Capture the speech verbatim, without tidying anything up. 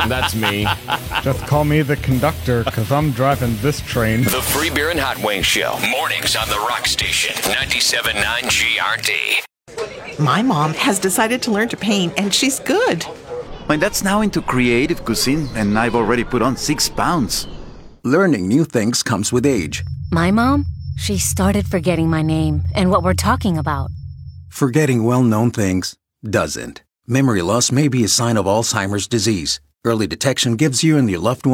That's me. Just call me the conductor, because I'm driving this train. The Free Beer and Hot Wings Show. Mornings on the Rock Station. ninety-seven point nine G R D. My mom has decided to learn to paint, and she's good. My dad's now into creative cuisine, and I've already put on six pounds. Learning new things comes with age. My mom? She started forgetting my name and what we're talking about. Forgetting well-known things doesn't. Memory loss may be a sign of Alzheimer's disease. Early detection gives you and your loved one